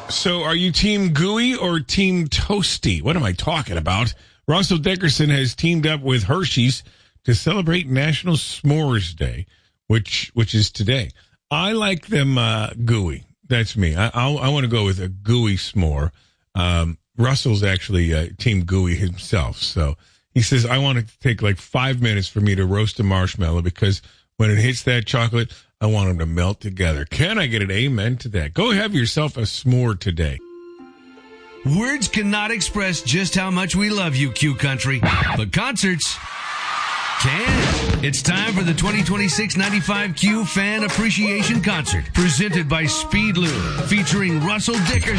So are you Team Gooey or Team Toasty? What am I talking about? Russell Dickerson has teamed up with Hershey's to celebrate National S'mores Day, which is today. I like them gooey. That's me. I want to go with a gooey s'more. Russell's actually Team Gooey himself. So he says, I want it to take like 5 minutes for me to roast a marshmallow because when it hits that chocolate, I want them to melt together. Can I get an amen to that? Go have yourself a s'more today. Words cannot express just how much we love you, Q Country, but concerts can. It's time for the 2026 95Q Fan Appreciation Concert, presented by Speed Lube, featuring Russell Dickerson.